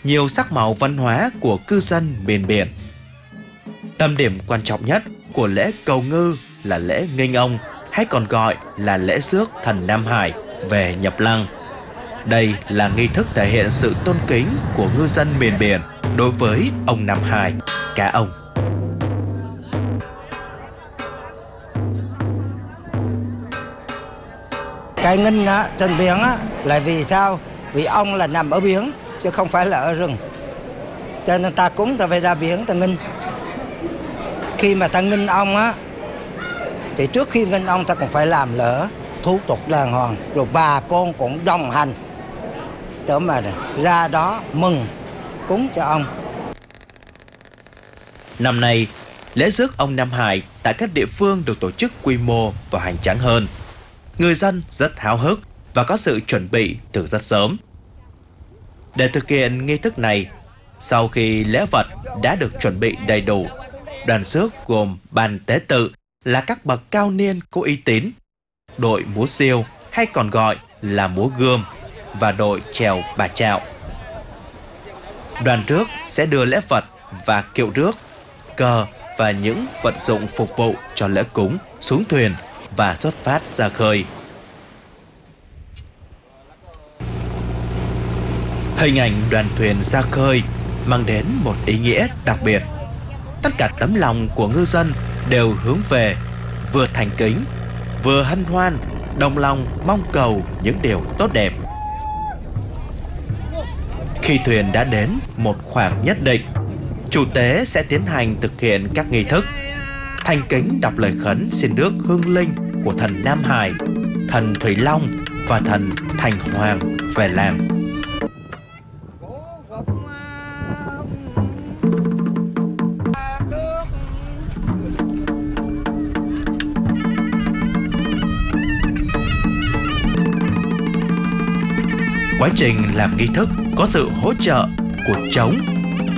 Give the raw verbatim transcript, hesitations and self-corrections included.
nhiều sắc màu văn hóa của cư dân miền biển. Tâm điểm quan trọng nhất của lễ cầu ngư là lễ nghênh ông, hay còn gọi là lễ rước thần Nam Hải về nhập lăng. Đây là nghi thức thể hiện sự tôn kính của ngư dân miền biển đối với ông Nam Hải, cá ông. Cái nghinh á, trên biển á, là vì sao? Vì ông là nằm ở biển chứ không phải là ở rừng. Cho nên ta cúng ta phải ra biển ta nghinh. Khi mà ta nghinh ông á, thì trước khi nghinh ông ta còn phải làm lỡ thủ tục đàng hoàng, rồi bà con cũng đồng hành để mà ra đó mừng cúng cho ông. Năm nay, lễ rước ông Nam Hải tại các địa phương được tổ chức quy mô và hoành tráng hơn. Người dân rất háo hức và có sự chuẩn bị từ rất sớm. Để thực hiện nghi thức này, sau khi lễ vật đã được chuẩn bị đầy đủ, đoàn rước gồm ban tế tự là các bậc cao niên có uy tín, đội múa siêu hay còn gọi là múa gươm và đội chèo bà chạo. Đoàn rước sẽ đưa lễ vật và kiệu rước, cờ và những vật dụng phục vụ cho lễ cúng xuống thuyền và xuất phát ra khơi. Hình ảnh đoàn thuyền ra khơi mang đến một ý nghĩa đặc biệt. Tất cả tấm lòng của ngư dân đều hướng về, vừa thành kính, vừa hân hoan, đồng lòng mong cầu những điều tốt đẹp. Khi thuyền đã đến một khoảng nhất định, chủ tế sẽ tiến hành thực hiện các nghi thức, thành kính đọc lời khấn xin nước hương linh của thần Nam Hải, thần Thủy Long và thần Thành Hoàng về làng. Quá trình làm nghi thức có sự hỗ trợ của trống